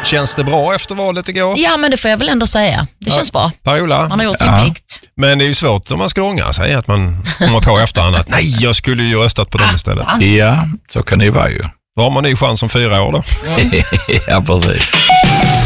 Känns det bra efter valet igår? Ja, men det får jag väl ändå säga. Det känns bra. Per-Ola? Man har gjort sin plikt. Men det är ju svårt om man ska ångra sig att man kommer på efterhand att nej, jag skulle ju röstat på dem istället. Ja, så kan det ju vara ju. Då har man ny chans om 4 år då. Ja, precis.